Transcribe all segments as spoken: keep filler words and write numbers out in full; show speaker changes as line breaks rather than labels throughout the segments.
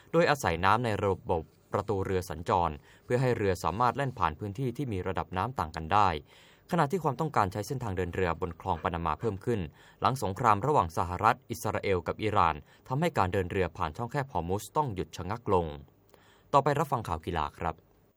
โดยอาศัยน้ำในระบบประตูเรือสัญจรเพื่อให้เรือสามารถแล่นผ่านพื้นที่ที่มีระดับน้ำต่างกันได้ขณะที่ความต้องการใช้เส้นทางเดินเรือบนคลองปานามาเพิ่มขึ้นหลังสงครามระหว่างสหรัฐอิสราเอลกับอิหร่านทำให้การเดินเรือผ่านช่องแคบฮอร์มุซต้องหยุดชะงักลงต่อไปรับฟังข่าวกีฬาครับ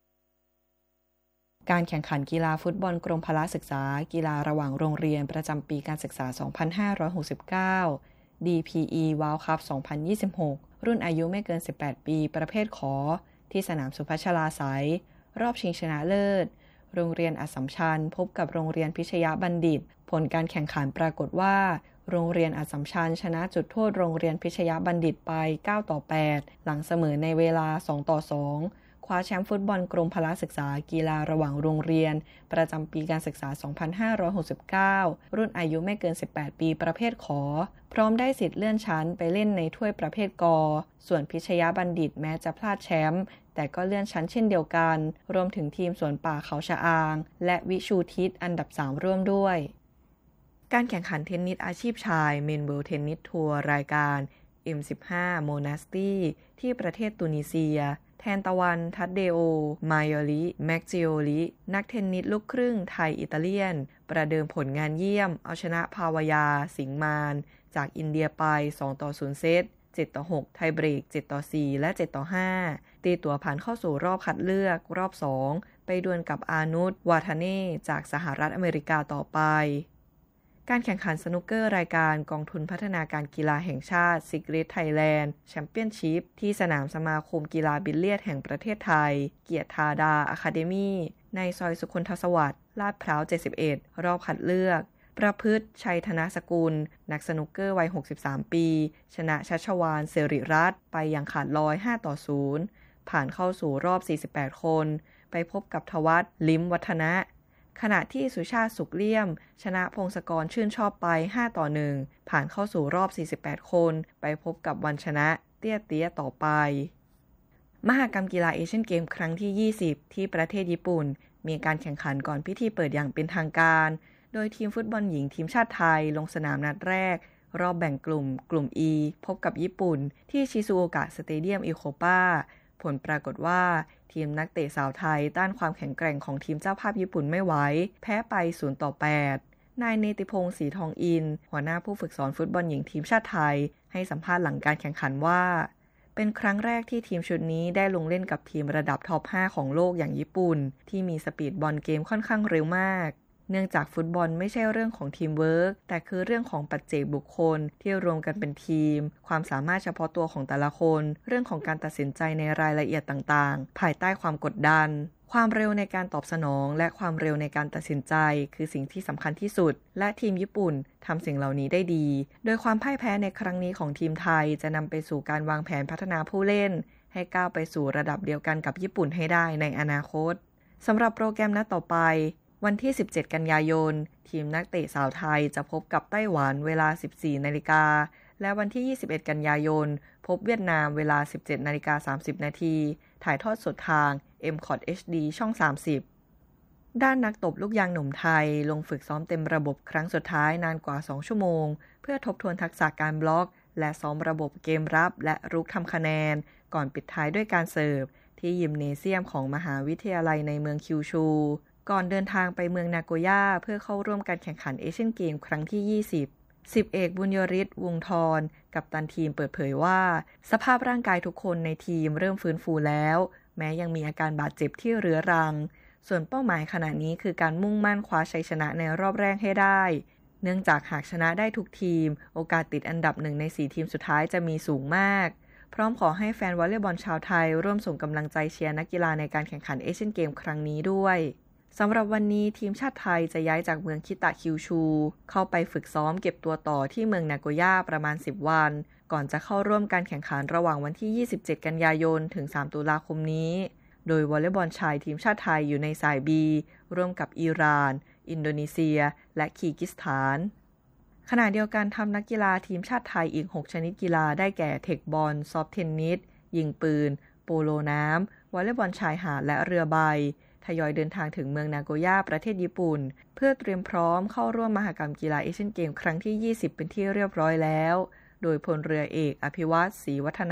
การแข่งขันกีฬาฟุตบอลกรมพละศึกษากีฬาระหว่างโรงเรียนประจำปีการศึกษา สองพันห้าร้อยหกสิบเก้า ดี พี อี World Cup สองพันยี่สิบหก รุ่นอายุไม่เกิน สิบแปด ปีประเภทขอที่สนามสุพัชลาไสยรอบชิงชนะเลิศโรงเรียนอัสสัมชัญพบกับโรงเรียนพิชยบัณฑิตผลการแข่งขันปรากฏว่าโรงเรียนอัสสัมชัญชนะจุดโทษโรงเรียนพิชยบัณฑิตไปเก้าต่อแปดหลังเสมอในเวลาสองต่อสองคว้าแชมป์ฟุตบอลกรมพละศึกษากีฬาระหว่างโรงเรียนประจำปีการศึกษา สองพันห้าร้อยหกสิบเก้า รุ่นอายุไม่เกิน สิบแปด ปีประเภทขอพร้อมได้สิทธิ์เลื่อนชั้นไปเล่นในถ้วยประเภทกส่วนพิชยบัณฑิตแม้จะพลาดแชมป์แต่ก็เลื่อนชั้นเช่นเดียวกันรวมถึงทีมสวนป่าเขาชะอางและวิชูทิศอันดับสามร่วมด้วยการแข่งขันเทนนิสอาชีพชายเมนเวิลด์เทนนิสทัวร์รายการ เอ็ม สิบห้า โมนาสตีที่ประเทศตุนิเซียแทนตะวันทัดเดโอมายอลิแม็กจิโอลินักเทนนิสลูกครึ่งไทยอิตาเลียนประเดิมผลงานเยี่ยมเอาชนะภาวายาสิงห์มานจากอินเดียไปสองต่อศูนย์เซตเจ็ดต่อหกไทยเบรกเจ็ดต่อสี่และเจ็ดต่อห้าตีตั๋วผ่านเข้าสู่รอบคัดเลือกรอบสองไปดวลกับอานุชวาทาเน่จากสหรัฐอเมริกาต่อไปการแข่งขันสนุกเกอร์รายการกองทุนพัฒนาการกีฬาแห่งชาติซิกเรตไทยแลนด์แชมเปี้ยนชิพที่สนามสมาคมกีฬาบิลเลียดแห่งประเทศไทยเกียรติธาดาอะคาเดมี่ในซอยสุคนทสวัสดิ์ลาดพร้าวเจ็ดสิบเอ็ดรอบคัดเลือกประพฤติชัยธนสกุลนักสนุกเกอร์วัยหกสิบสามปีชนะชัชวาลเสริรัตน์ไปอย่างขาดลอยห้าต่อศูนย์ผ่านเข้าสู่รอบสี่สิบแปดคนไปพบกับทวัฒน์ลิ้มวัฒนะขณะที่สุชาติสุขเลี่ยมชนะพงศกรชื่นชอบไปห้าต่อหนึ่งผ่านเข้าสู่รอบสี่สิบแปดคนไปพบกับวันชนะเตี้ยเตี้ยต่อไปมหกรรมกีฬาเอเชียนเกมครั้งที่ยี่สิบที่ประเทศญี่ปุ่นมีการแข่งขันก่อนพิธีเปิดอย่างเป็นทางการโดยทีมฟุตบอลหญิงทีมชาติไทยลงสนามนัดแรกรอบแบ่งกลุ่มกลุ่ม E พบกับญี่ปุ่นที่ชิซูโอกะสเตเดียมอิโคปาผลปรากฏว่าทีมนักเตะสาวไทยต้านความแข็งแกร่งของทีมเจ้าภาพญี่ปุ่นไม่ไหวแพ้ไปศูนย์ต่อแปดนายเนติพงศ์ศรีทองอินหัวหน้าผู้ฝึกสอนฟุตบอลหญิงทีมชาติไทยให้สัมภาษณ์หลังการแข่งขันว่าเป็นครั้งแรกที่ทีมชุดนี้ได้ลงเล่นกับทีมระดับท็อปห้าของโลกอย่างญี่ปุ่นที่มีสปีดบอลเกมค่อนข้างเร็วมากเนื่องจากฟุตบอลไม่ใช่เรื่องของทีมเวิร์กแต่คือเรื่องของปัจเจกบุคคลที่รวมกันเป็นทีมความสามารถเฉพาะตัวของแต่ละคนเรื่องของการตัดสินใจในรายละเอียดต่างๆภายใต้ความกดดันความเร็วในการตอบสนองและความเร็วในการตัดสินใจคือสิ่งที่สำคัญที่สุดและทีมญี่ปุ่นทำสิ่งเหล่านี้ได้ดีโดยความพ่ายแพ้ในครั้งนี้ของทีมไทยจะนำไปสู่การวางแผนพัฒนาผู้เล่นให้ก้าวไปสู่ระดับเดียวกันกับญี่ปุ่นให้ได้ในอนาคตสำหรับโปรแกรมนัดต่อไปวันที่สิบเจ็ดกันยายนทีมนักเตะสาวไทยจะพบกับไต้หวันเวลา สิบสี่นาฬิกาและวันที่ยี่สิบเอ็ดกันยายนพบเวียดนามเวลา สิบเจ็ดนาฬิกาสามสิบนาทีถ่ายทอดสดทาง เอ็ม คอท เอช ดี ช่องสามสิบด้านนักตบลูกยางหนุ่มไทยลงฝึกซ้อมเต็มระบบครั้งสุดท้ายนานกว่าสองชั่วโมงเพื่อทบทวนทักษะการบล็อกและซ้อมระบบเกมรับและรุกทำคะแนนก่อนปิดท้ายด้วยการเสิร์ฟที่ยิมเนเซียมของมหาวิทยาลัยในเมืองคิวชูก่อนเดินทางไปเมืองนาโกย่าเพื่อเข้าร่วมการแข่งขันเอเชียนเกมครั้งที่ยี่สิบ สิบเอกบุญยริศวงศ์ธรกัปตันทีมเปิดเผยว่าสภาพร่างกายทุกคนในทีมเริ่มฟื้นฟูแล้วแม้ยังมีอาการบาดเจ็บที่เรื้อรังส่วนเป้าหมายขณะนี้คือการมุ่งมั่นคว้าชัยชนะในรอบแรกให้ได้เนื่องจากหากชนะได้ทุกทีมโอกาสติดอันดับหนึ่งในสี่ทีมสุดท้ายจะมีสูงมากพร้อมขอให้แฟนวอลเลย์บอลชาวไทยร่วมส่งกำลังใจเชียร์นักกีฬาในการแข่งขันเอเชียนเกมครั้งนี้ด้วยสำหรับวันนี้ทีมชาติไทยจะย้ายจากเมืองคิตะคิวชูเข้าไปฝึกซ้อมเก็บตัวต่อที่เมืองนาโกย่าประมาณสิบวันก่อนจะเข้าร่วมการแข่งขันระหว่างวันที่ยี่สิบเจ็ดกันยายนถึงสามตุลาคมนี้โดยวอลเลย์บอลชายทีมชาติไทยอยู่ในสาย B ร่วมกับอิหร่านอินโดนีเซียและคีร์กิสถานขณะเดียวกันทำนักกีฬาทีมชาติไทยอีกหกชนิดกีฬาได้แก่เทคบอลซอฟต์เทนนิสยิงปืนโปโลน้ำวอลเลย์บอลชายหาดและเรือใบทยอยเดินทางถึงเมืองนาโกย่าประเทศญี่ปุ่นเพื่อเตรียมพร้อมเข้าร่วมมหกรรมกีฬาเอเชียนเกมครั้งที่ยี่สิบเป็นที่เรียบร้อยแล้วโดยพลเรือเอกอภิวัตรศรีวัฒนะ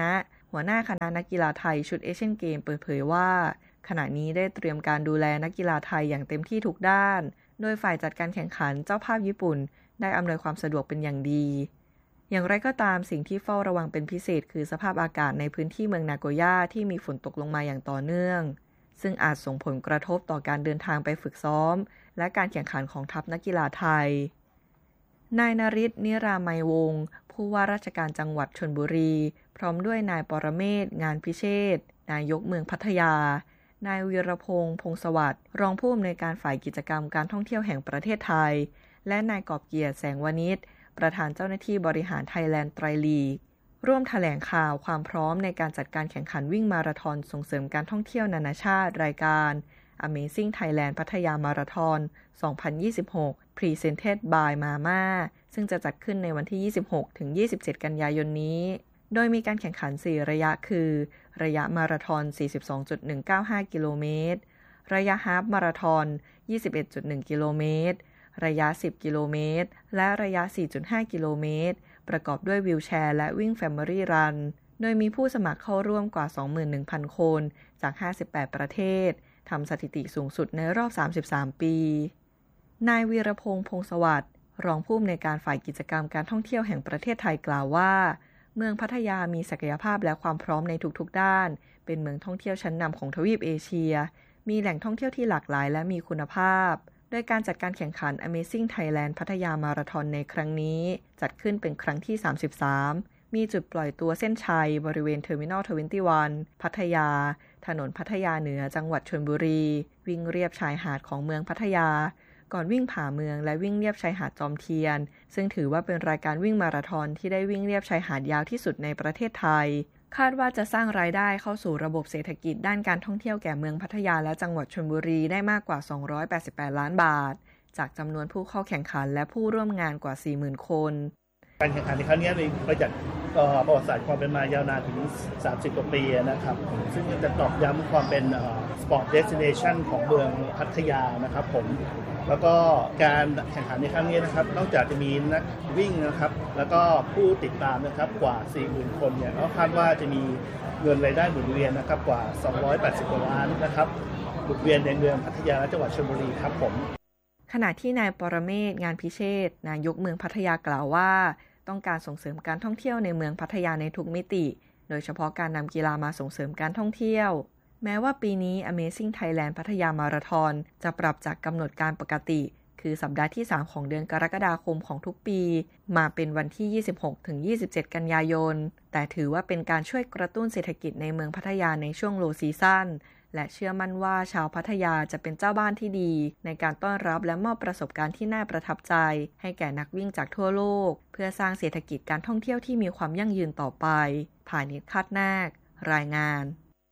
หัวหน้าคณะนักกีฬาไทยชุดเอเชียนเกมเปิดเผยว่าขณะนี้ได้เตรียมการดูแลนักกีฬาไทยอย่างเต็มที่ทุกด้านโดยฝ่ายจัดการแข่งขันเจ้าภาพญี่ปุ่นได้อำนวยความสะดวกเป็นอย่างดีอย่างไรก็ตามสิ่งที่เฝ้าระวังเป็นพิเศษคือสภาพอากาศในพื้นที่เมืองนาโกย่าที่มีฝนตกลงมาอย่างต่อเนื่องซึ่งอาจส่งผลกระทบต่อการเดินทางไปฝึกซ้อมและการแข่งขันของทัพนักกีฬาไทยนายนฤทธิ์ นิรามัยวงศ์ผู้ว่าราชการจังหวัดชลบุรีพร้อมด้วยนายปรเมศ งานพิเชษฐ์นายกเมืองพัทยานายวีรพงษ์ พงษ์สวัสดิ์รองผู้อำนวยการฝ่ายกิจกรรมการท่องเที่ยวแห่งประเทศไทยและนายกอบเกียรติ แสงวณิชประธานเจ้าหน้าที่บริหารไทยแลนด์ไตรลีกร่วมแถลงข่าวความพร้อมในการจัดการแข่งขันวิ่งมาราธอนส่งเสริมการท่องเที่ยวนานาชาติรายการ Amazing Thailand พัทยามาราธอน สองพันยี่สิบหก Presented by มาม่าซึ่งจะจัดขึ้นในวันที่ ยี่สิบหกถึงยี่สิบเจ็ด กันยายนนี้โดยมีการแข่งขันสี่ระยะคือระยะมาราธอน สี่สิบสองจุดหนึ่งเก้าห้า กิโลเมตรระยะฮาล์ฟมาราธอน ยี่สิบเอ็ดจุดหนึ่ง กิโลเมตรระยะสิบกิโลเมตรและระยะ สี่จุดห้า กิโลเมตรประกอบด้วยวีลแชร์และวิ่ง Family Run โดยมีผู้สมัครเข้าร่วมกว่า สองหมื่นหนึ่งพัน คนจากห้าสิบแปดประเทศทำสถิติสูงสุดในรอบสามสิบสามปีนายวีรพงษ์ พงษ์สวัสดิ์รองผู้อำนวยการฝ่ายกิจกรรมการท่องเที่ยวแห่งประเทศไทยกล่าวว่าเมืองพัทยามีศักยภาพและความพร้อมในทุกๆด้านเป็นเมืองท่องเที่ยวชั้นนำของทวีปเอเชียมีแหล่งท่องเที่ยวที่หลากหลายและมีคุณภาพโดยการจัดการแข่งขัน Amazing Thailand พัทยามาราธอนในครั้งนี้จัดขึ้นเป็นครั้งที่สามสิบสามมีจุดปล่อยตัวเส้นชัยบริเวณ Terminal ยี่สิบเอ็ด พัทยาถนนพัทยาเหนือจังหวัดชลบุรีวิ่งเรียบชายหาดของเมืองพัทยาก่อนวิ่งผ่าเมืองและวิ่งเลียบชายหาดจอมเทียนซึ่งถือว่าเป็นรายการวิ่งมาราธอนที่ได้วิ่งเลียบชายหาดยาวที่สุดในประเทศไทยคาดว่าจะสร้างรายได้เข้าสู่ระบบเศรษฐกิจด้านการท่องเที่ยวแก่เมืองพัทยาและจังหวัดชลบุรีได้มากกว่าสองร้อยแปดสิบแปดล้านบาทจากจำนวนผู้เข้าแข่งขันและผู้ร่วมงานกว่า สี่หมื่น คน
การแข่งขันในครั้งนี้มีประจักษ์ประวัติศาสตร์ความเป็นมายาวนานถึงสามสิบกว่าปีนะครับซึ่งจะตอกย้ำความเป็นสปอร์ตเดสติเนชันของเมืองพัทยานะครับผมแล้วก็การแข่งขันในครั้งนี้นะครับนอกจากจะมีนักวิ่งนะครับแล้วก็ผู้ติดตามนะครับกว่า สี่หมื่น คนเนี่ยก็คาดว่าจะมีเงินรายได้หมุนเวียนนะครับกว่าสองร้อยแปดสิบกว่าล้านนะครับหมุนเวียนในเมืองพัทยาและจังหวัดชลบุรีครับผม
ขณะที่นายปรเมศ งานพิเชษฐ์นายกเมืองพัทยากล่าวว่าต้องการส่งเสริมการท่องเที่ยวในเมืองพัทยาในทุกมิติโดยเฉพาะการนำกีฬามาส่งเสริมการท่องเที่ยวแม้ว่าปีนี้ Amazing Thailand พัทยามาราธอนจะปรับจากกำหนดการปกติคือสัปดาห์ที่สามของเดือนกรกฎาคมของทุกปีมาเป็นวันที่ ยี่สิบหกถึงยี่สิบเจ็ด กันยายนแต่ถือว่าเป็นการช่วยกระตุ้นเศรษฐกิจในเมืองพัทยาในช่วงโลซีซั่นและเชื่อมั่นว่าชาวพัทยาจะเป็นเจ้าบ้านที่ดีในการต้อนรับและมอบประสบการณ์ที่น่าประทับใจให้แก่นักวิ่งจากทั่วโลกเพื่อสร้างเศรษฐกิจการท่องเที่ยวที่มีความยั่งยืนต่อไปพานิช คาดนาครายงาน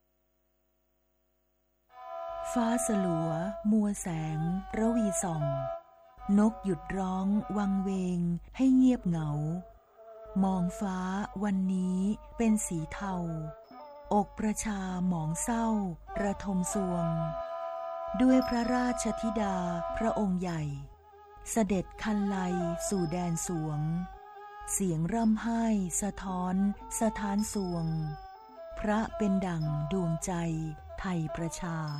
ฟ้าสลัวมัวแสงระวีส่องนกหยุดร้องวังเวงให้เงียบเหงามองฟ้าวันนี้เป็นสีเทาอกประชาหมองเศร้าระทมสวงด้วยพระราชธิดาพระองค์ใหญ่เสด็จคันไลสู่แดนสวงเสียงร่ำไห้สะท้อนสะท้านสวงพระเป็นดั่งดวงใจไทยประชา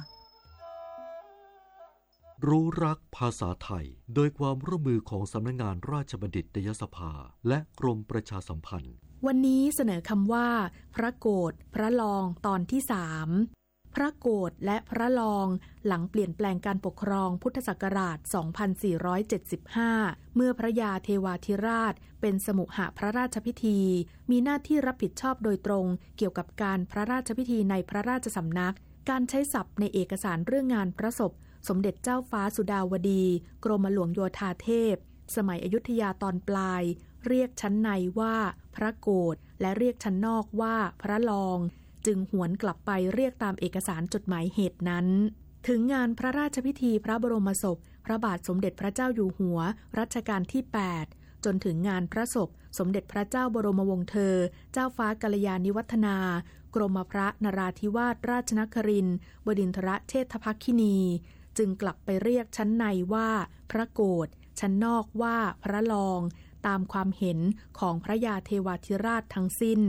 รู้รักภาษาไทยโดยความร่วมมือของสำนักงานราชบัณฑิตยสภาและกรมประชาสัมพันธ์
วันนี้เสนอคำว่าพระโกฐพระลองตอนที่สามพระโกฐและพระลองหลังเปลี่ยนแปลงการปกครองพุทธศักราช สองพันสี่ร้อยเจ็ดสิบห้า เมื่อพระยาเทวาธิราชเป็นสมุหพระราชพิธีมีหน้าที่รับผิดชอบโดยตรงเกี่ยวกับการพระราชพิธีในพระราชสำนักการใช้ศัพท์ในเอกสารเรื่องงานพระศพสมเด็จเจ้าฟ้าสุดาวดีกรมหลวงโยธาเทพสมัยอยุธยาตอนปลายเรียกชั้นในว่าพระโกฐและเรียกชั้นนอกว่าพระลองจึงหวนกลับไปเรียกตามเอกสารจดหมายเหตุนั้นถึงงานพระราชพิธีพระบรมศพพระบาทสมเด็จพระเจ้าอยู่หัวรัชกาลที่แปดจนถึงงานพระศพสมเด็จพระเจ้าบรมวงศ์เธอเจ้าฟ้ากัลยาณิวัฒนากรมพระนราธิวาสราชนครินทร์บดินทรเชษฐภัคคินีจึงกลับไปเรียกชั้นในว่าพระโกฐชั้นนอกว่าพระลองตามความเห็นของพระยาเทวาธิราชทั้งสิ้น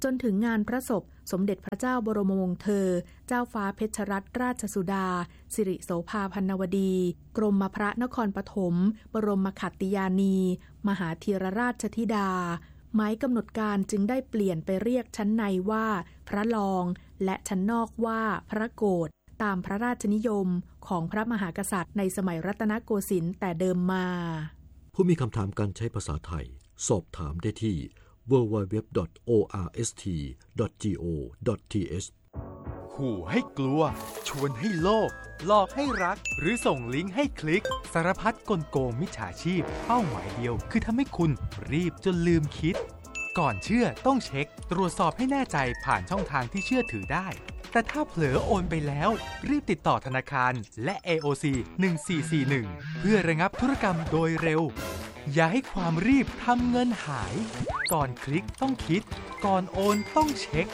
จนถึงงานพระศพสมเด็จพระเจ้าบรมวงศ์เธอเจ้าฟ้าเพชรรัตนราชสุดาสิริโสภาพันนวดี กรมพระนครปฐมบรมขัตติยานี มหาธีรราชธิดาหมายกำหนดการจึงได้เปลี่ยนไปเรียกชั้นในว่าพระรองและชั้นนอกว่าพระโกฐตามพระราชนิยมของพระมหากษัตริย์ในสมัยรัตนโกสินทร์แต่เดิมมา
ผู้มีคำถามการใช้ภาษาไทยสอบถามได้ที่ ดับเบิลยู ดับเบิลยู ดับเบิลยู ดอท โอ อาร์ เอส ที ดอท จี โอ ดอท ที เอช
ขู่ให้กลัวชวนให้โลภหลอกให้รักหรือส่งลิงก์ให้คลิกสารพัดกลโกงมิจฉาชีพเป้าหมายเดียวคือทำให้คุณรีบจนลืมคิดก่อนเชื่อต้องเช็คตรวจสอบให้แน่ใจผ่านช่องทางที่เชื่อถือได้แต่ถ้าเผลอโอนไปแล้วรีบติดต่อธนาคารและ เอ โอ ซี หนึ่งสี่สี่หนึ่งเพื่อระงับธุรกรรมโดยเร็วอย่าให้ความรีบทำเงินหายก่อนคลิกต้องคิดก่อนโอนต้องเช็ค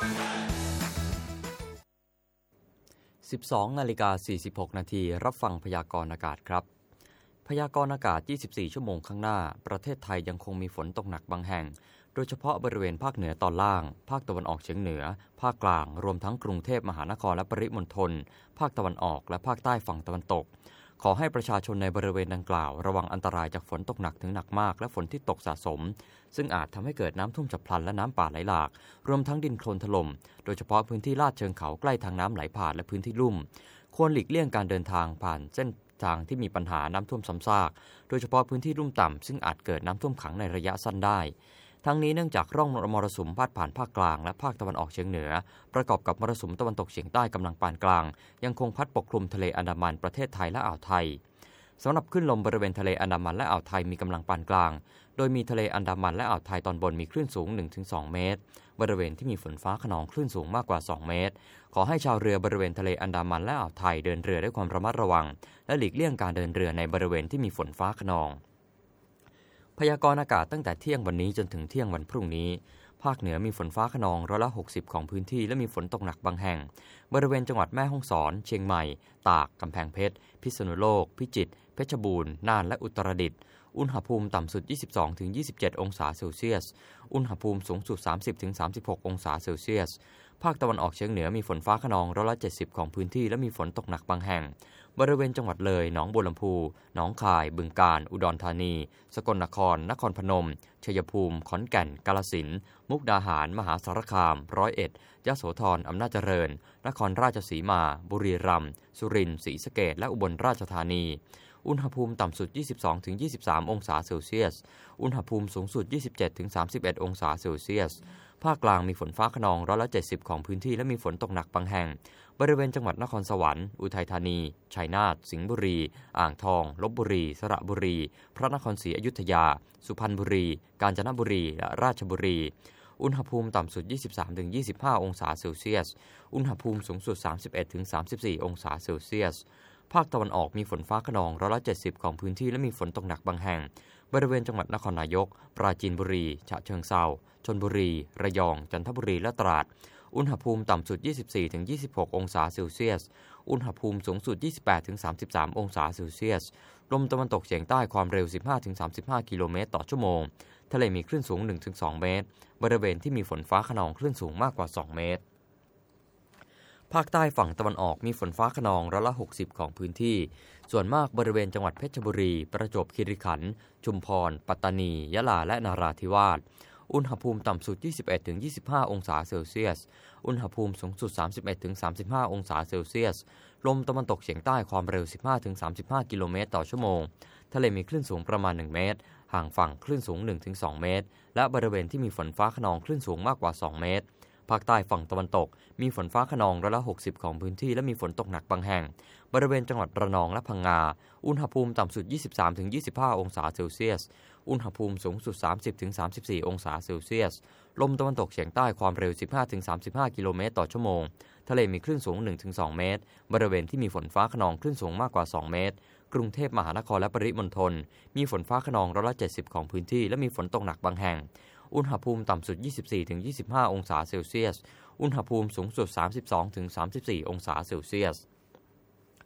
สิบสองนาฬิกาสี่สิบหกนาทีรับฟังพยากรณ์อากาศครับพยากรณ์อากาศยี่สิบสี่ชั่วโมงข้างหน้าประเทศไทยยังคงมีฝนตกหนักบางแห่งโดยเฉพาะบริเวณภาคเหนือตอนล่างภาคตะวันออกเฉียงเหนือภาคกลางรวมทั้งกรุงเทพมหานครและปริมณฑลภาคตะวันออกและภาคใต้ฝั่งตะวันตกขอให้ประชาชนในบริเวณดังกล่าวระวังอันตรายจากฝนตกหนักถึงหนักมากและฝนที่ตกสะสมซึ่งอาจทำให้เกิดน้ำท่วมฉับพลันและน้ำป่าไหลหลากรวมทั้งดินโคลนถล่มโดยเฉพาะพื้นที่ลาดเชิงเขาใกล้ทางน้ำไหลผ่านและพื้นที่ลุ่มควรหลีกเลี่ยงการเดินทางผ่านเส้นทางที่มีปัญหาน้ำท่วมซ้ำซากโดยเฉพาะพื้นที่ลุ่มต่ำซึ่งอาจเกิดน้ำท่วมขังในระยะสั้นได้ทั้งนี้เนื่องจากร่องมรสุมพาดผ่านภาคกลางและภาคตะวันออกเฉียงเหนือประกอบกับมรสุมตะวันตกเฉียงใต้กำลังปานกลางยังคงพัดปกคลุมทะเลอันดามันประเทศไทยและอ่าวไทยสำหรับคลื่นลมบริเวณทะเลอันดามันและอ่าวไทยมีกำลังปานกลางโดยมีทะเลอันดามันและอ่าวไทยตอนบนมีคลื่นสูง หนึ่งถึงสอง เมตรบริเวณที่มีฝนฟ้าคะนองคลื่นสูงมากกว่าสองเมตรขอให้ชาวเรือบริเวณทะเลอันดามันและอ่าวไทยเดินเรือด้วยความระมัดระวังและหลีกเลี่ยงการเดินเรือในบริเวณที่มีฝนฟ้าคะนองพยากรณ์อากาศตั้งแต่เที่ยงวันนี้จนถึงเที่ยงวันพรุ่งนี้ภาคเหนือมีฝนฟ้าคะนองร้อยละหกสิบของพื้นที่และมีฝนตกหนักบางแห่งบริเวณจังหวัดแม่ฮ่องสอนเชียงใหม่ตากกำแพงเพชรพิษณุโลกพิจิตรเพชรบูรณ์น่านและอุตรดิตถ์อุณหภูมิต่ำสุด ยี่สิบสองถึงยี่สิบเจ็ด องศาเซลเซียสอุณหภูมิสูงสุด สามสิบถึงสามสิบหก องศาเซลเซียสภาคตะวันออกเฉียงเหนือมีฝนฟ้าคะนองร้อยละเจ็ดสิบของพื้นที่และมีฝนตกหนักบางแห่งบริเวณจังหวัดเลยหนองบัวลำพูหนองคายบึงกาฬอุดรธานีสกลนครนครพนมชัยภูมิขอนแก่นกาฬสินธุ์มุกดาหารมหาสารคามร้อยเอ็ดยโสธรอำนาจเจริญนครราชสีมาบุรีรัมย์สุรินทร์ศรีสะเกษและอุบลราชธานีอุณหภูมิต่ำสุด ยี่สิบสองถึงยี่สิบสาม องศาเซลเซียสอุณหภูมิสูงสุด ยี่สิบเจ็ดถึงสามสิบเอ็ด องศาเซลเซียสภาคกลางมีฝนฟ้าคะนองร้อยละเจ็ดสิบของพื้นที่และมีฝนตกหนักบางแห่งบริเวณจังหวัดนครสวรรค์อุทัยธานีชัยนาทสิงห์บุรีอ่างทองลพบุรีสระบุรีพระนครศรีอยุธยาสุพรรณบุรีกาญจนบุรีและราชบุรีอุณหภูมิต่ำสุด ยี่สิบสามถึงยี่สิบห้า องศาเซลเซียสอุณหภูมิสูงสุด สามสิบเอ็ดถึงสามสิบสี่ องศาเซลเซียสภาคตะวันออกมีฝนฟ้าคะนองร้อยละเจ็ดสิบของพื้นที่และมีฝนตกหนักบางแห่งบริเวณจังหวัดนครนายกปราจีนบุรีฉะเชิงเทราชลบุรีระยองจันทบุรีและตราดอุณหภูมิต่ำสุด ยี่สิบสี่ถึงยี่สิบหก องศาเซลเซียสอุณหภูมิสูงสุด ยี่สิบแปดถึงสามสิบสาม องศาเซลเซียสลมตะวันตกเฉียงใต้ความเร็ว สิบห้าถึงสามสิบห้า กิโลเมตรต่อชั่วโมงทะเลมีคลื่นสูง หนึ่งถึงสอง เมตรบริเวณที่มีฝนฟ้าคะนองคลื่นสูงมากกว่าสองเมตรภาคใต้ฝั่งตะวันออกมีฝนฟ้าคะนองร้อยละหกสิบของพื้นที่ส่วนมากบริเวณจังหวัดเพชรบุรีประจวบคีรีขันธ์ชุมพรปัตตานียะลาและนราธิวาสอุณหภูมิต่ำสุด ยี่สิบเอ็ดถึงยี่สิบห้า องศาเซลเซียสอุณหภูมิสูงสุด สามสิบเอ็ดถึงสามสิบห้า องศาเซลเซียสลมตะวันตกเฉียงใต้ความเร็ว สิบห้าถึงสามสิบห้า กิโลเมตรต่อชั่วโมงทะเลมีคลื่นสูงประมาณหนึ่งเมตรห่างฝั่งคลื่นสูง หนึ่งถึงสอง เมตรและบริเวณที่มีฝนฟ้าคะนองคลื่นสูงมากกว่าสองเมตรภาคใต้ฝั่งตะวันตกมีฝนฟ้าคะนองร้อยละหกสิบของพื้นที่และมีฝนตกหนักบางแห่งบริเวณจังหวัดระนองและพังงาอุณหภูมิต่ำสุด ยี่สิบสามถึงยี่สิบห้า องศาเซลเซียสอุณหภูมิสูงสุด สามสิบถึงสามสิบสี่ องศาเซลเซียสลมตะวันตกเฉียงใต้ความเร็ว สิบห้าถึงสามสิบห้า กิโลเมตรต่อชั่วโมงทะเลมีคลื่นสูง หนึ่งถึงสอง เมตรบริเวณที่มีฝนฟ้าคะนองคลื่นสูงมากกว่าสองเมตรกรุงเทพมหานครและปริมณฑลมีฝนฟ้าคะนองร้อยละเจ็ดสิบของพื้นที่และมีฝนตกหนักบางแห่งอุณหภูมิต่ำสุด ยี่สิบสี่ถึงยี่สิบห้า องศาเซลเซียสอุณหภูมิสูงสุด สามสิบสองถึงสามสิบสี่ องศาเซลเซียส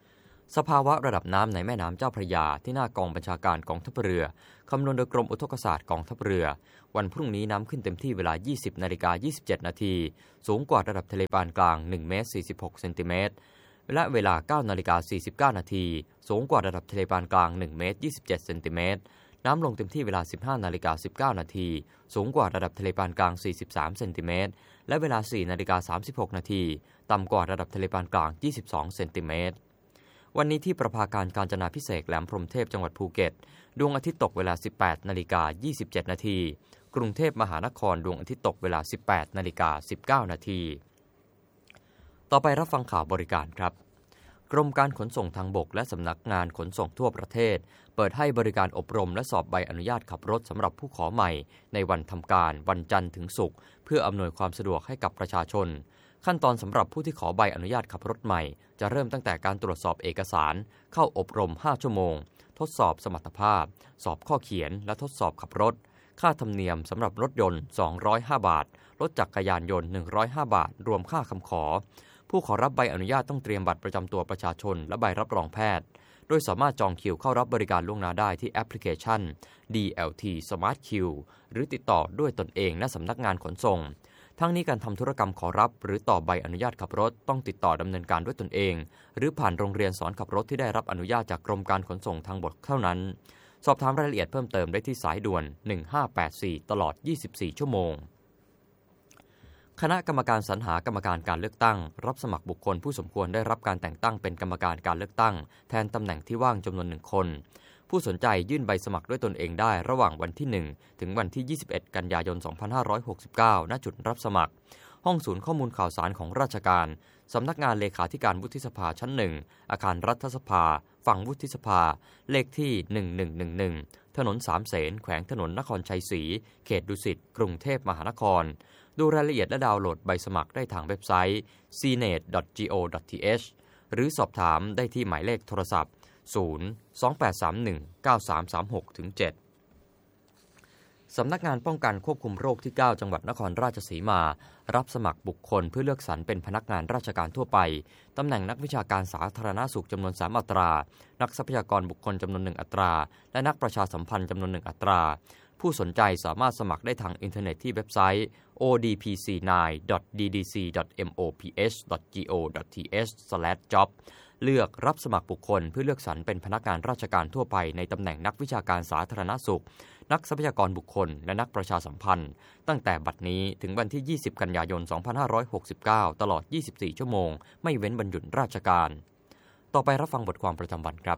สภาวะระดับน้ำในแม่น้ำเจ้าพระยาที่หน้ากองบัญชาการกองทัพเรือคำนวณโดยกรมอุทกศาสตร์กองทัพเรือวันพรุ่งนี้น้ำขึ้นเต็มที่เวลา ยี่สิบนาฬิกายี่สิบเจ็ดนาทีสูงกว่าระดับทะเลปานกลางหนึ่งเมตรสี่สิบหกเซนติเมตรและเวลา เก้านาฬิกาสี่สิบเก้านาทีสูงกว่าระดับทะเลปานกลางหนึ่งเมตรยี่สิบเจ็ดเซนติเมตรน้ำลงเต็มที่เวลา สิบห้านาฬิกาสิบเก้านาทีสูงกว่าระดับทะเลปานกลางสี่สิบสามเซนติเมตรและเวลา สี่นาฬิกาสามสิบหกนาทีต่ำกว่าระดับทะเลปานกลางยี่สิบสองเซนติเมตรวันนี้ที่ประภาคารกาญจนาภิเษกแหลมพรหมเทพจังหวัดภูเก็ตดวงอาทิตย์ตกเวลา สิบแปดนาฬิกายี่สิบเจ็ดนาทีกรุงเทพมหานครดวงอาทิตย์ตกเวลา สิบแปดนาฬิกาสิบเก้านาทีต่อไปรับฟังข่าวบริการครับกรมการขนส่งทางบกและสำนักงานขนส่งทั่วประเทศเปิดให้บริการอบรมและสอบใบอนุญาตขับรถสำหรับผู้ขอใหม่ในวันทำการวันจันทร์ถึงศุกร์เพื่ออำนวยความสะดวกให้กับประชาชนขั้นตอนสำหรับผู้ที่ขอใบอนุญาตขับรถใหม่จะเริ่มตั้งแต่การตรวจสอบเอกสารเข้าอบรมห้าชั่วโมงทดสอบสมรรถภาพสอบข้อเขียนและทดสอบขับรถค่าธรรมเนียมสำหรับรถยนต์สองร้อยห้าบาทรถจักรยานยนต์หนึ่งร้อยห้าบาทรวมค่าคำขอผู้ขอรับใบอนุญาตต้องเตรียมบัตรประจำตัวประชาชนและใบรับรองแพทย์โดยสามารถจองคิวเข้ารับบริการล่วงหน้าได้ที่แอปพลิเคชัน ดี แอล ที Smart Queue หรือติดต่อด้วยตนเองณสำนักงานขนส่งทั้งนี้การทำธุรกรรมขอรับหรือต่อใบอนุญาตขับรถต้องติดต่อดำเนินการด้วยตนเองหรือผ่านโรงเรียนสอนขับรถที่ได้รับอนุญาตจากกรมการขนส่งทางบกเท่านั้นสอบถามรายละเอียดเพิ่มเติมได้ที่สายด่วนหนึ่งห้าแปดสี่ตลอดยี่สิบสี่ชั่วโมงคณะกรรมการสรรหากรรมการการเลือกตั้งรับสมัครบุคคลผู้สมควรได้รับการแต่งตั้งเป็นกรรมการการเลือกตั้งแทนตำแหน่งที่ว่างจำนวนหนึ่งคนผู้สนใจยื่นใบสมัครด้วยตนเองได้ระหว่างวันที่หนึ่งถึงวันที่ยี่สิบเอ็ดกันยายนสองพันห้าร้อยหกสิบเก้าณจุดรับสมัครห้องศูนย์ข้อมูลข่าวสารของราชการสำนักงานเลขาธิการวุฒิสภาชั้นหนึ่งอาคารรัฐสภาฝั่งวุฒิสภาเลขที่หนึ่งหนึ่งหนึ่งหนึ่งถนนสามเสนแขวงถนนนครชัยศรีเขตดุสิตกรุงเทพมหานครดูรายละเอียดและดาวน์โหลดใบสมัครได้ทางเว็บไซต์ ซี เนต ดอท จี โอ ดอท ที เอช หรือสอบถามได้ที่หมายเลขโทรศัพท์ศูนย์ สองแปดสามหนึ่ง เก้าสามสามหก เจ็ดสำนักงานป้องกันควบคุมโรคที่เก้าจังหวัดนครราชสีมารับสมัครบุคคลเพื่อเลือกสรรเป็นพนักงานราชการทั่วไปตำแหน่งนักวิชาการสาธารณสุขจำนวนสามอัตรานักทรัพยากรบุคคลจำนวนหนึ่งอัตราและนักประชาสัมพันธ์จำนวนหนึ่งอัตราผู้สนใจสามารถสมัครได้ทางอินเทอร์เน็ตที่เว็บไซต์ โอ ดี พี ซี ไนน์ ดอท ดี ดี ซี ดอท เอ็ม โอ พี เอช ดอท จี โอ ดอท ที เอช สแลช จ็อบ เลือกรับสมัครบุคคลเพื่อเลือกสรรเป็นพนักงานราชการทั่วไปในตำแหน่งนักวิชาการสาธารณสุขนักทรัพยากรบุคคลและนักประชาสัมพันธ์ตั้งแต่บัดนี้ถึงวันที่ยี่สิบกันยายนสองพันห้าร้อยหกสิบเก้าตลอดยี่สิบสี่ชั่วโมงไม่เว้นวันหยุดราชการต่อไปรับฟังบทความประจำวันครับ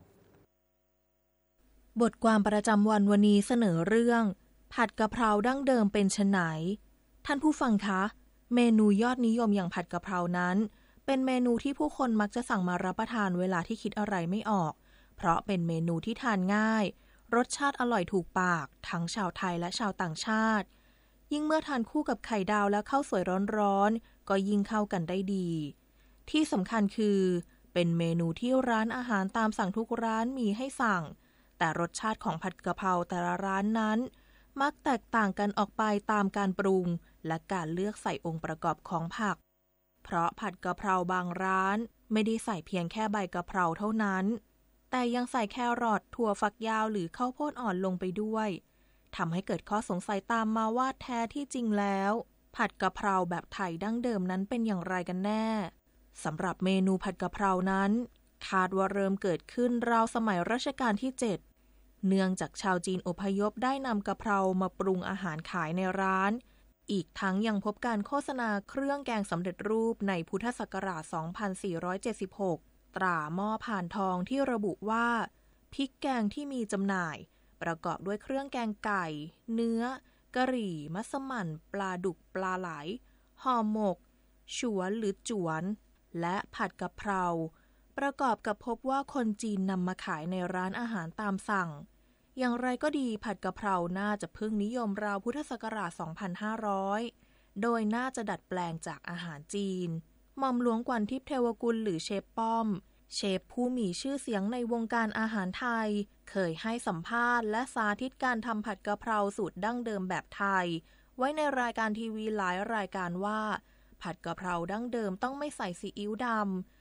บทความประจำวันวันนี้เสนอเรื่องผัดกะเพราดั้งเดิมเป็นไฉนท่านผู้ฟังคะเมนูยอดนิยมอย่างผัดกะเพรานั้นเป็นเมนูที่ผู้คนมักจะสั่งมารับประทานเวลาที่คิดอะไรไม่ออกเพราะเป็นเมนูที่ทานง่ายรสชาติอร่อยถูกปากทั้งชาวไทยและชาวต่างชาติยิ่งเมื่อทานคู่กับไข่ดาวและข้าวสวยร้อนๆก็ยิ่งเข้ากันได้ดีที่สำคัญคือเป็นเมนูที่ร้านอาหารตามสั่งทุกร้านมีให้สั่งแต่รสชาติของผัดกะเพราแต่ละร้านนั้นมักแตกต่างกันออกไปตามการปรุงและการเลือกใส่องค์ประกอบของผักเพราะผัดกะเพราบางร้านไม่ได้ใส่เพียงแค่ใบกะเพราเท่านั้นแต่ยังใส่แครอทถั่วฝักยาวหรือข้าวโพดอ่อนลงไปด้วยทำให้เกิดข้อสงสัยตามมาว่าแท้ที่จริงแล้วผัดกะเพราแบบไทยดั้งเดิมนั้นเป็นอย่างไรกันแน่สำหรับเมนูผัดกะเพรานั้นคาดว่าเริ่มเกิดขึ้นราวสมัยรัชกาลที่เจ็ดเนื่องจากชาวจีนอพยพได้นำกะเพรามาปรุงอาหารขายในร้านอีกทั้งยังพบการโฆษณาเครื่องแกงสำเร็จรูปในพุทธศักราชสองพันสี่ร้อยเจ็ดสิบหกตราหม้อผ่านทองที่ระบุว่าพริกแกงที่มีจำหน่ายประกอบด้วยเครื่องแกงไก่เนื้อกะหรี่มัสมั่นปลาดุกปลาไหลห่อหมกฉวนหรือจวนและผัดกะเพราประกอบกับพบว่าคนจีนนำมาขายในร้านอาหารตามสั่งอย่างไรก็ดีผัดกะเพราน่าจะเพิ่งนิยมราวพุทธศักราชสองพันห้าร้อยโดยน่าจะดัดแปลงจากอาหารจีนหม่อมหลวงกวันทิพย์เทวกุลหรือเชฟป้อมเชฟผู้มีชื่อเสียงในวงการอาหารไทยเคยให้สัมภาษณ์และสาธิตการทำผัดกะเพราสูตรดั้งเดิมแบบไทยไว้ในรายการทีวีหลายรายการว่าผัดกะเพราดั้งเดิมต้องไม่ใส่ซีอิ๊วดำ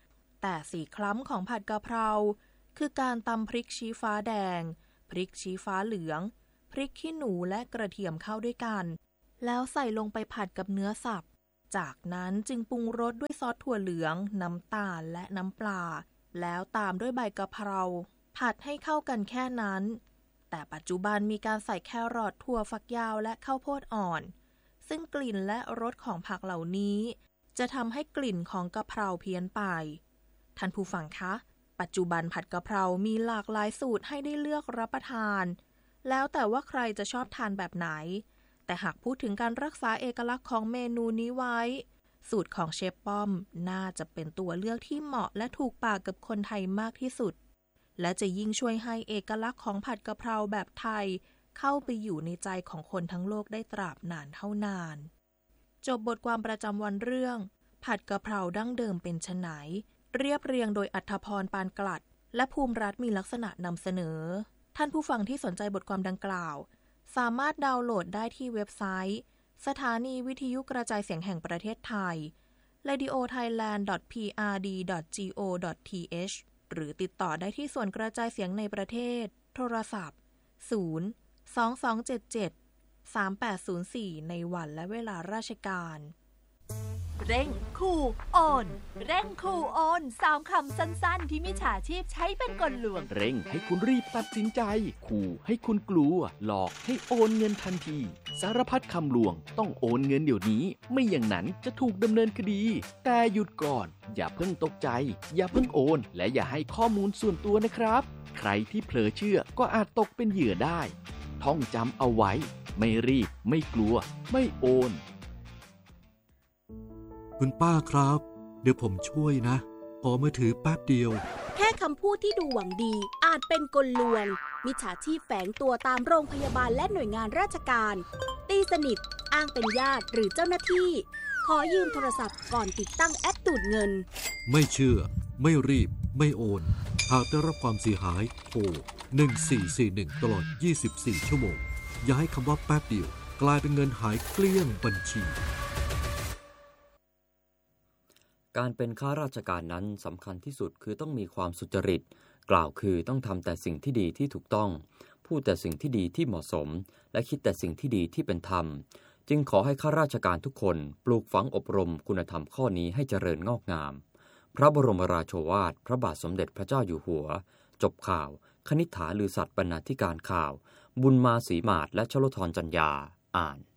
แต่สีคล้ำของผัดกะเพราคือการตำพริกชี้ฟ้าแดงพริกชี้ฟ้าเหลืองพริกขี้หนูและกระเทียมเข้าด้วยกันแล้วใส่ลงไปผัดกับเนื้อสับจากนั้นจึงปรุงรสด้วยซอสถั่วเหลืองน้ำตาลและน้ำปลาแล้วตามด้วยใบกะเพราผัดให้เข้ากันแค่นั้นแต่ปัจจุบันมีการใส่แครอทถั่วฝักยาวและข้าวโพดอ่อนซึ่งกลิ่นและรสของผักเหล่านี้จะทำให้กลิ่นของกะเพราเพี้ยนไปท่านผู้ฟังคะปัจจุบันผัดกะเพรามีหลากหลายสูตรให้ได้เลือกรับประทานแล้วแต่ว่าใครจะชอบทานแบบไหนแต่หากพูดถึงการรักษาเอกลักษณ์ของเมนูนี้ไว้สูตรของเชฟป้อมน่าจะเป็นตัวเลือกที่เหมาะและถูกปากกับคนไทยมากที่สุดและจะยิ่งช่วยให้เอกลักษณ์ของผัดกะเพราแบบไทยเข้าไปอยู่ในใจของคนทั้งโลกได้ตราบนานเท่านานจบบทความประจำวันเรื่องผัดกะเพราดั้งเดิมเป็นไฉนเรียบเรียงโดยอัธพรปานกลัดและภูมิรัฐมีลักษณะนำเสนอท่านผู้ฟังที่สนใจบทความดังกล่าวสามารถดาวน์โหลดได้ที่เว็บไซต์สถานีวิทยุกระจายเสียงแห่งประเทศไทย เรดิโอไทยแลนด์ ดอท พี อาร์ ดี ดอท จี โอ ดอท ที เอช หรือติดต่อได้ที่ส่วนกระจายเสียงในประเทศโทรศัพท์ศูนย์ สอง สอง เจ็ด เจ็ด สาม แปด ศูนย์ สี่ในวันและเวลาราชการ
เร่งคูโอนเร่งคูโอนสามคำสั้นๆที่มิจฉาชีพใช้เป็นกลลวง
เร่งให้คุณรีบตัดสินใจขู่ให้คุณกลัวหลอกให้โอนเงินทันทีสารพัดคำลวงต้องโอนเงินเดี๋ยวนี้ไม่อย่างนั้นจะถูกดำเนินคดีแต่หยุดก่อนอย่าเพิ่งตกใจอย่าเพิ่งโอนและอย่าให้ข้อมูลส่วนตัวนะครับใครที่เผลอเชื่อก็อาจตกเป็นเหยื่อได้ท่องจำเอาไว้ไม่รีบไม่กลัวไม่โอน
คุณป้าครับเดี๋ยวผมช่วยนะขอมือถือแป๊บเดียว
แค่คำพูดที่ดูหวังดีอาจเป็นกลลวงมิจฉาชีพแฝงตัวตามโรงพยาบาลและหน่วยงานราชการตีสนิทอ้างเป็นญาติหรือเจ้าหน้าที่ขอยืมโทรศัพท์ก่อนติดตั้งแอปดูดเงิน
ไม่เชื่อไม่รีบไม่โอนหากได้รับความเสียหายโทรหนึ่งสี่สี่หนึ่งตลอดยี่สิบสี่ชั่วโมงอย่าให้คำว่าแป๊บเดียวกลายเป็นเงินหายเกลี้ยงบัญชี
การเป็นข้าราชการนั้นสำคัญที่สุดคือต้องมีความสุจริตกล่าวคือต้องทำแต่สิ่งที่ดีที่ถูกต้องพูดแต่สิ่งที่ดีที่เหมาะสมและคิดแต่สิ่งที่ดีที่เป็นธรรมจึงขอให้ข้าราชการทุกคนปลูกฝังอบรมคุณธรรมข้อนี้ให้เจริญงอกงามพระบรมราโชวาทพระบาทสมเด็จพระเจ้าอยู่หัวจบข่าวคณิษฐาลือสัตย์บรรณาธิการข่าวบุญมาศรีมาศและชโลธรจัญญาอ่าน